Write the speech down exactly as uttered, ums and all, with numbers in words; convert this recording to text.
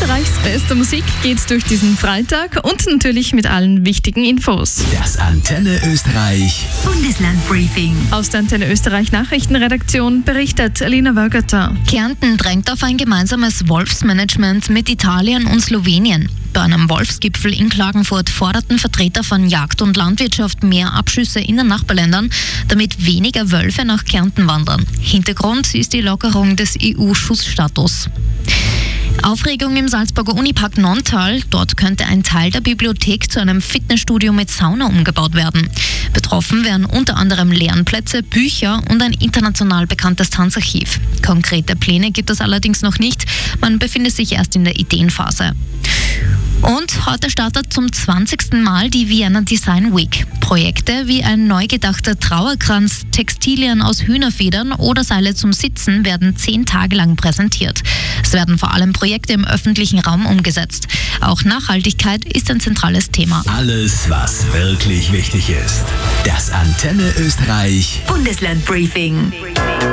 Österreichs beste Musik geht durch diesen Freitag und natürlich mit allen wichtigen Infos. Das Antenne Österreich Bundeslandbriefing. Aus der Antenne Österreich Nachrichtenredaktion berichtet Alina Wörgerter. Kärnten drängt auf ein gemeinsames Wolfsmanagement mit Italien und Slowenien. Bei einem Wolfsgipfel in Klagenfurt forderten Vertreter von Jagd und Landwirtschaft mehr Abschüsse in den Nachbarländern, damit weniger Wölfe nach Kärnten wandern. Hintergrund ist die Lockerung des E U-Schutzstatus. Aufregung im Salzburger Unipark Nonntal. Dort könnte ein Teil der Bibliothek zu einem Fitnessstudio mit Sauna umgebaut werden. Betroffen wären unter anderem Lernplätze, Bücher und ein international bekanntes Tanzarchiv. Konkrete Pläne gibt es allerdings noch nicht. Man befindet sich erst in der Ideenphase. Und heute startet zum zwanzigsten Mal die Vienna Design Week. Projekte wie ein neu gedachter Trauerkranz, Textilien aus Hühnerfedern oder Seile zum Sitzen werden zehn Tage lang präsentiert. Es werden vor allem Projekte im öffentlichen Raum umgesetzt. Auch Nachhaltigkeit ist ein zentrales Thema. Alles, was wirklich wichtig ist. Das Antenne Österreich Bundeslandbriefing.